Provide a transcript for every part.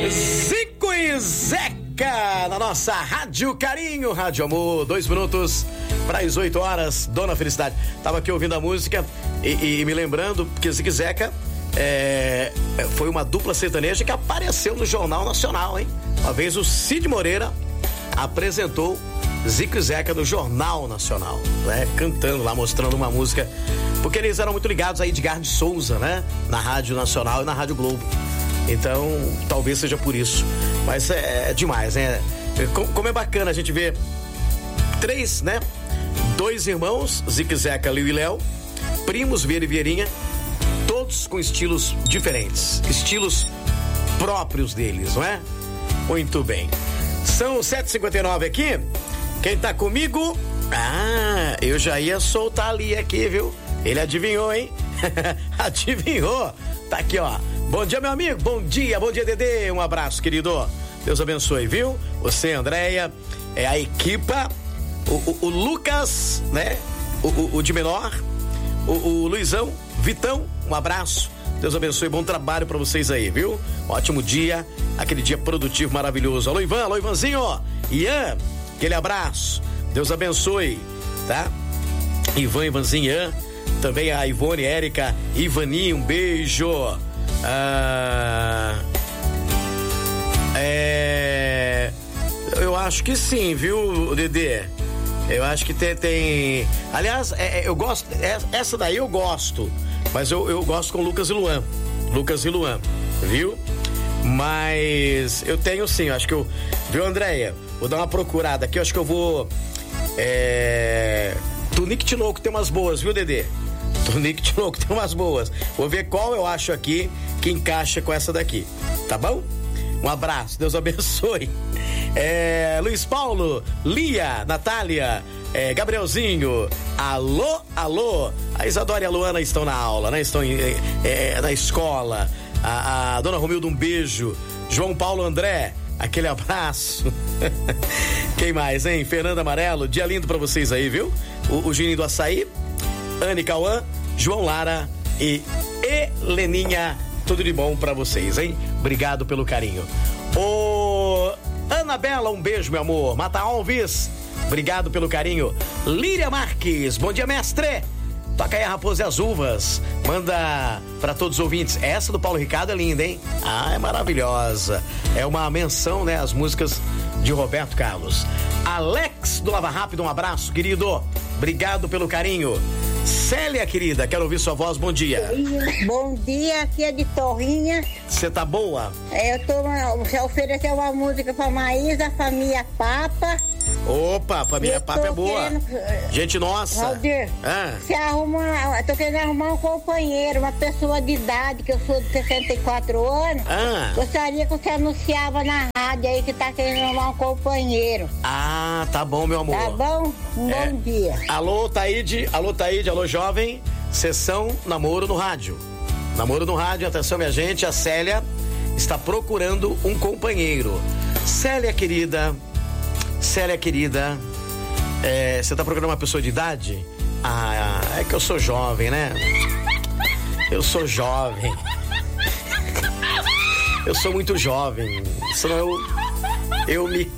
Zico e Zeca na nossa Rádio Carinho, Rádio Amor, 2 minutos para as 8 horas, Dona Felicidade. Tava aqui ouvindo a música e me lembrando que Zico e Zeca foi uma dupla sertaneja que apareceu no Jornal Nacional, hein? Uma vez o Cid Moreira apresentou Zico e Zeca no Jornal Nacional, né? Cantando lá, mostrando uma música, porque eles eram muito ligados a Edgar de Souza, né? Na Rádio Nacional e na Rádio Globo. Então, talvez seja por isso. Mas é demais, né? Como é bacana a gente ver 3, né? 2 irmãos, Zico e Zeca, Liu e Léo, primos, Vieira e Vieirinha, todos com estilos diferentes, estilos próprios deles, não é? Muito bem. São 7h59 aqui. Quem tá comigo? Eu já ia soltar ali aqui, viu? Ele adivinhou, hein? Adivinhou. Tá aqui, ó. Bom dia, meu amigo. Bom dia, Dedê. Um abraço, querido. Deus abençoe, viu? Você, Andréia, a equipa, o Lucas, né? O de menor, o Luizão, Vitão, um abraço. Deus abençoe, bom trabalho pra vocês aí, viu? Ótimo dia, aquele dia produtivo, maravilhoso. Alô, Ivan, alô, Ivanzinho, Ian, aquele abraço. Deus abençoe, tá? Ivanzinho, Ian, também a Ivone, Érica, Ivani, um beijo. Eu acho que sim, viu, Dedê? Eu acho que tem... Aliás, eu gosto... Essa daí eu gosto. Mas eu gosto com Lucas e Luan. Lucas e Luan, viu? Mas eu tenho sim, eu acho que eu... Viu, Andréia? Vou dar uma procurada aqui, eu acho que eu vou... Tunique Tinoco tem umas boas, viu, Dedê? Tunique Tinoco tem umas boas. Vou ver qual eu acho aqui que encaixa com essa daqui. Tá bom? Um abraço, Deus abençoe. Luiz Paulo, Lia, Natália, Gabrielzinho, alô. A Isadora e a Luana estão na aula, né? Estão na escola. A dona Romilda, um beijo. João Paulo André, aquele abraço. Quem mais, hein? Fernanda Amarelo, dia lindo pra vocês aí, viu? O Gininho do Açaí, Anne Cauã, João Lara e Heleninha, tudo de bom pra vocês, hein? Obrigado pelo carinho. Anabela, um beijo, meu amor. Mata Alves, obrigado pelo carinho. Líria Marques, bom dia, mestre. Toca aí a Raposa e as Uvas. Manda pra todos os ouvintes. Essa do Paulo Ricardo é linda, hein? É maravilhosa. É uma menção, né? As músicas de Roberto Carlos. Alex do Lava Rápido, um abraço, querido. Obrigado pelo carinho. Célia, querida, quero ouvir sua voz, bom dia. Bom dia, aqui é de Torrinha. Você tá boa? Você ofereceu uma música pra Maísa, família Papa. Opa, família Papa é boa. Gente nossa. Valdir, tô querendo arrumar um companheiro, uma pessoa de idade, que eu sou de 64 anos. Gostaria que você anunciava na rádio aí que tá querendo arrumar um companheiro. Tá bom, meu amor. Tá bom? Bom dia. Alô, Taíde, alô, jovem. Sessão Namoro no Rádio. Namoro no Rádio, atenção, minha gente, a Célia está procurando um companheiro. Célia, querida, você tá procurando uma pessoa de idade? É que eu sou jovem, né? Eu sou jovem. Eu sou muito jovem. Senão eu me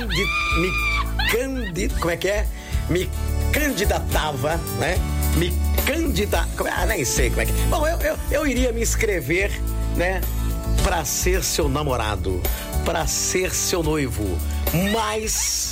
candidatava, né? Nem sei como é que... Bom, eu iria me inscrever, né? Pra ser seu namorado, pra ser seu noivo. Mas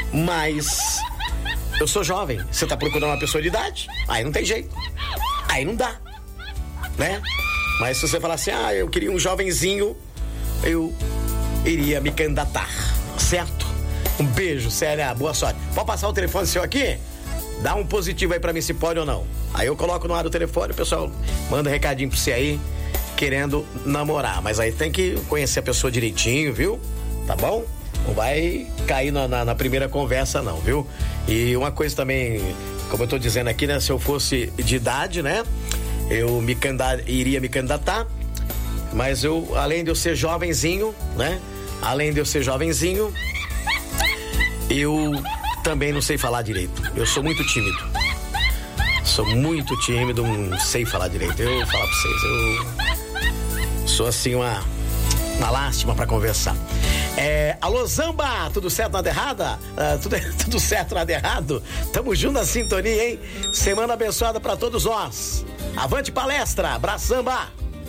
eu sou jovem. Você tá procurando uma pessoa de idade? Aí não tem jeito. Aí não dá, né? Mas se você falar assim, eu queria um jovenzinho, eu iria me candidatar, certo? Um beijo, Célia, boa sorte. Pode passar o telefone seu aqui? Dá um positivo aí pra mim se pode ou não. Aí eu coloco no ar o telefone, o pessoal manda um recadinho pra você aí, querendo namorar. Mas aí tem que conhecer a pessoa direitinho, viu? Tá bom? Não vai cair na primeira conversa não, viu? E uma coisa também, como eu tô dizendo aqui, né? Se eu fosse de idade, né? Eu iria me candidatar, mas além de eu ser jovenzinho, né? Eu também não sei falar direito. Eu sou muito tímido. Não sei falar direito. Eu vou falar pra vocês, eu sou assim Uma lástima pra conversar. Alô, Zamba, tudo certo nada errada? Tudo certo nada errado? Tamo junto na sintonia, hein? Semana abençoada pra todos nós. Avante palestra, abraço, Zamba.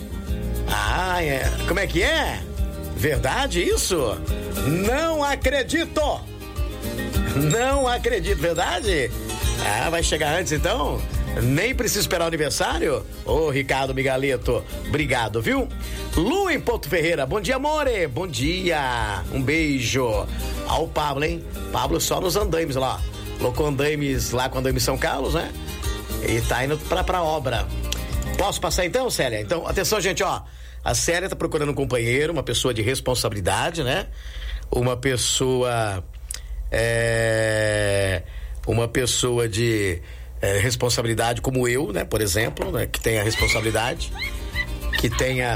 Como é que é? Verdade isso? Não acredito, verdade? Vai chegar antes então? Nem precisa esperar o aniversário? Ô, Ricardo Miguelito, obrigado, viu? Lu em Porto Ferreira, bom dia, amore, bom dia, um beijo. O Pablo, hein? Pablo só nos andaimes lá, colocou andaimes lá com andaime São Carlos, né? E tá indo pra obra. Posso passar então, Célia? Então, atenção, gente, ó, a Célia tá procurando um companheiro, uma pessoa de responsabilidade, né? Uma pessoa de responsabilidade como eu, né? Por exemplo, né? Que tenha responsabilidade, que tenha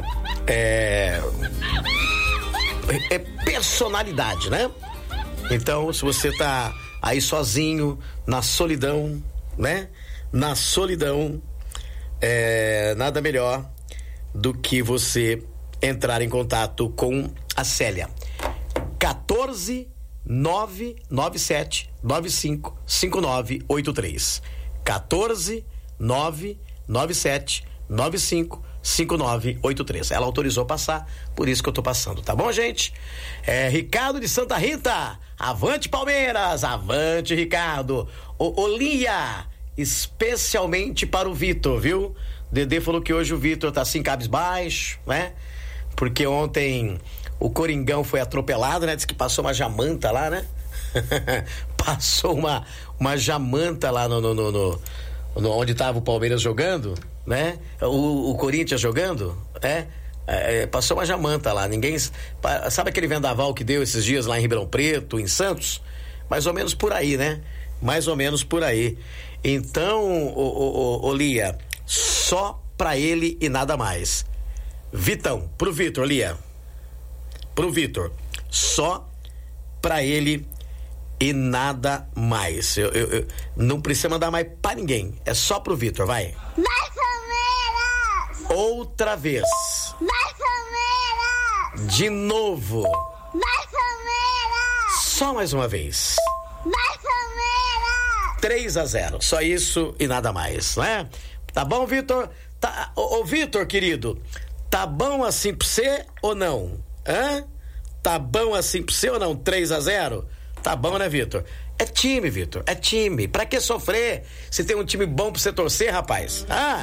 personalidade, né? Então, se você tá aí sozinho, na solidão, né? Na solidão, nada melhor do que você entrar em contato com a Célia. 14-997-95-5983. 14-997-95-5983. Ela autorizou passar, por isso que eu tô passando, tá bom, gente? Ricardo de Santa Rita, avante Palmeiras, avante Ricardo. Olia, especialmente para o Vitor, viu? Dedê falou que hoje o Vitor tá assim, cabisbaixo, né? Porque ontem o Coringão foi atropelado, né? Diz que passou uma jamanta lá, né? Passou uma jamanta lá no onde tava o Palmeiras jogando, né? O Corinthians jogando, passou uma jamanta lá, ninguém... Sabe aquele vendaval que deu esses dias lá em Ribeirão Preto, em Santos? Mais ou menos por aí, né? Mais ou menos por aí. Então, Lia, só pra ele e nada mais. Vitão, pro Vitor, Lia. Pro Vitor, só pra ele e nada mais. Eu não precisa mandar mais pra ninguém. É só pro Vitor, vai. Vai, Palmeiras! Outra vez. Vai, Palmeiras! De novo. Vai, Palmeiras! Só mais uma vez. Vai, Palmeiras! 3-0. Só isso e nada mais, né? Tá bom, Vitor? Tá, ô Vitor, querido, tá bom assim pra você ou não? Tá bom assim pra você ou não? 3-0? Tá bom, né, Vitor? É time, Vitor, é time. Pra que sofrer se tem um time bom pra você torcer, rapaz?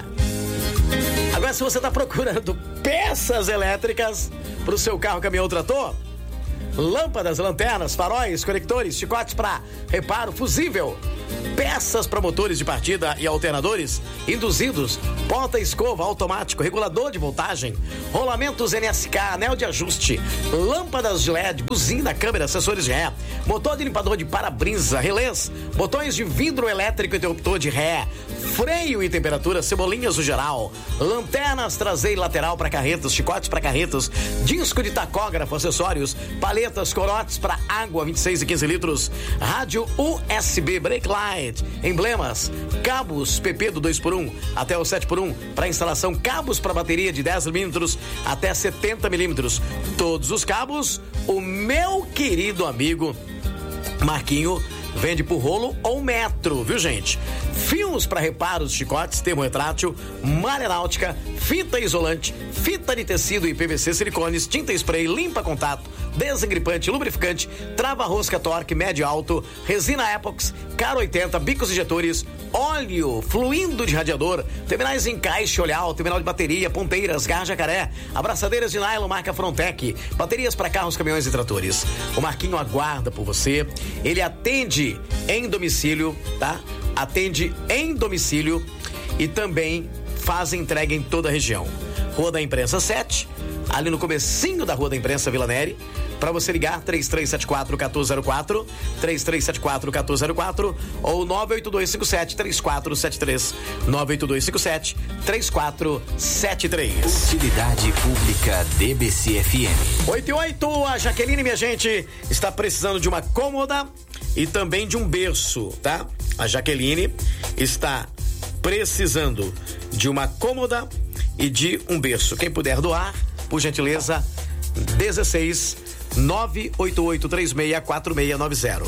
Agora, se você tá procurando peças elétricas pro seu carro, caminhão ou trator, lâmpadas, lanternas, faróis, conectores, chicotes para reparo, fusível, peças para motores de partida e alternadores, induzidos, porta-escova automático, regulador de voltagem, rolamentos NSK, anel de ajuste, lâmpadas de LED, buzina, câmera, sensores de ré, motor de limpador de para-brisa, relés, botões de vidro elétrico, interruptor de ré, freio e temperatura, cebolinhas no geral, lanternas traseira e lateral para carretas, chicotes para carretas, disco de tacógrafo, acessórios, paletas, corotes para água 26 e 15 litros, rádio USB, brake light, emblemas, cabos PP do 2x1 até o 7x1 para instalação, cabos para bateria de 10 milímetros até 70 milímetros. Todos os cabos, o meu querido amigo Marquinho vende por rolo ou metro, viu, gente? Fios para reparos, chicotes, termorretrátil, malha náutica, fita isolante, fita de tecido e PVC, silicones, tinta spray, limpa contato, desengripante, lubrificante, trava-rosca torque, médio alto, resina epox, Car 80, bicos injetores, óleo fluindo de radiador, terminais em caixa olhar, terminal de bateria, ponteiras, garra jacaré, abraçadeiras de nylon marca Frontec, baterias para carros, caminhões e tratores. O Marquinho aguarda por você. Ele atende em domicílio, tá? Atende em domicílio e também faz entrega em toda a região. Rua da Imprensa 7, ali no comecinho da Rua da Imprensa, Vila Neri. Para você ligar, 3374-1404, 3374-1404 ou 98257-3473, 98257-3473. Utilidade Pública DBC-FM. 88, a Jaqueline, minha gente, está precisando de uma cômoda e também de um berço, tá? A Jaqueline está precisando de uma cômoda e de um berço. Quem puder doar, por gentileza, 16 988364690.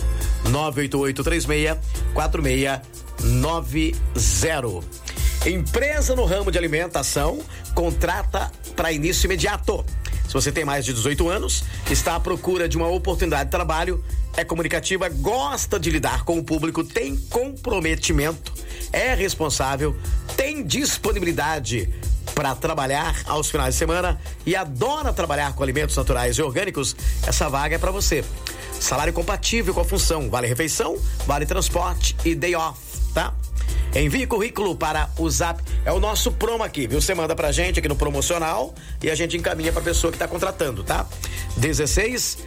988364690. Empresa no ramo de alimentação contrata para início imediato. Se você tem mais de 18 anos, está à procura de uma oportunidade de trabalho, é comunicativa, gosta de lidar com o público, tem comprometimento, é responsável, tem disponibilidade para trabalhar aos finais de semana e adora trabalhar com alimentos naturais e orgânicos, essa vaga é para você. Salário compatível com a função, vale refeição, vale transporte e day off, tá? Envie currículo para o Zap, é o nosso promo aqui, viu? Você manda pra gente aqui no promocional e a gente encaminha pra pessoa que tá contratando, tá? 16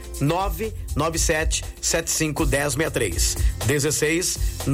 997 75 1063. 16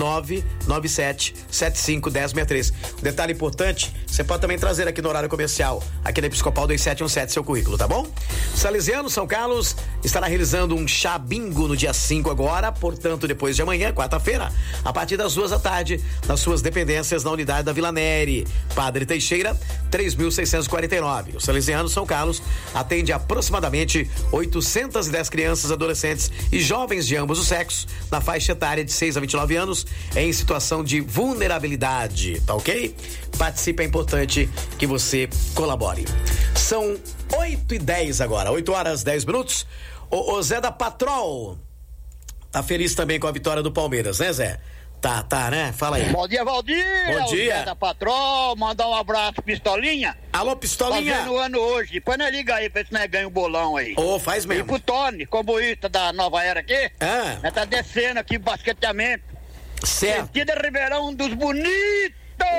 997 75 1063. Detalhe importante, você pode também trazer aqui no horário comercial, aqui na Episcopal 2717, seu currículo, tá bom? Salesiano São Carlos estará realizando um chá bingo no dia 5 agora, portanto, depois de amanhã, quarta-feira, a partir das 2 da tarde, nas suas dependências na unidade da Vila Neri, Padre Teixeira, 3.649. O Salesiano São Carlos atende aproximadamente 810 crianças, adolescentes e jovens de ambos os sexos, na faixa etária de 6 a 29 anos, em situação de vulnerabilidade, tá ok? Participe, é importante que você colabore. São 8h10 agora, 8 horas 10 minutos. O Zé da Patrol tá feliz também com a vitória do Palmeiras, né, Zé? Tá, né? Fala aí. Bom dia, Valdir. Bom dia. Zé da Patrol, mandar um abraço, Pistolinha. Alô, Pistolinha. Fazendo ano hoje. Depois nós liga aí pra ver se nós ganha um bolão aí. Faz mesmo. E pro Tony, comboísta da Nova Era aqui. Nós tá descendo aqui basqueteamento. Certo. Vestida Ribeirão dos Bonitos.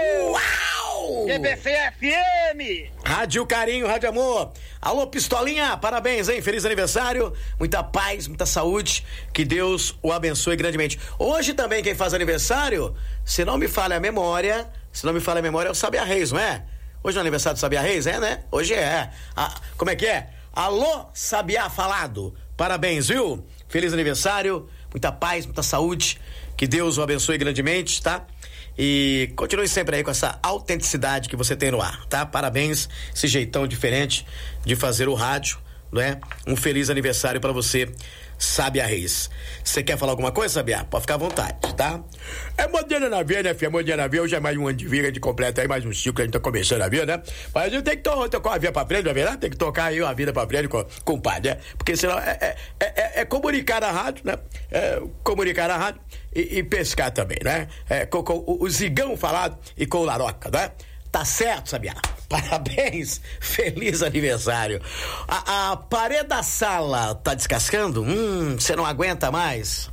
Uau! DBC FM. Rádio Carinho, Rádio Amor. Alô, Pistolinha, parabéns, hein? Feliz aniversário, muita paz, muita saúde, que Deus o abençoe grandemente. Hoje também quem faz aniversário, se não me falha a memória, é o Sabiá Reis, não é? Hoje é o aniversário do Sabiá Reis, né? Hoje é. Como é que é? Alô, Sabiá falado. Parabéns, viu? Feliz aniversário, muita paz, muita saúde, que Deus o abençoe grandemente, tá? E continue sempre aí com essa autenticidade que você tem no ar, tá? Parabéns, esse jeitão diferente de fazer o rádio, não é? Um feliz aniversário pra você, Sabiá Reis. Você quer falar alguma coisa, Sabiá? Pode ficar à vontade, tá? É moderna na vida, né, filha? Moderna na vida, hoje é mais um ano de vida, de completa aí, mais um ciclo que a gente tá começando a vida, né? Mas a gente tem que tocar a vida pra frente, não é verdade? Tem que tocar aí a vida pra frente, compadre, né? Porque senão é comunicar na rádio, né? Comunicar na rádio e pescar também, né? Com o zigão falado e com o laroca, né? Tá certo, Sabiá? Parabéns, feliz aniversário. A parede da sala tá descascando? Você não aguenta mais?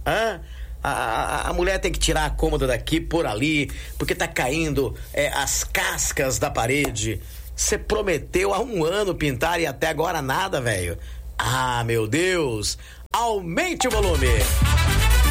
A mulher tem que tirar a cômoda daqui, por ali, porque tá caindo as cascas da parede. Você prometeu há 1 ano pintar e até agora nada, velho. Meu Deus! Aumente o volume!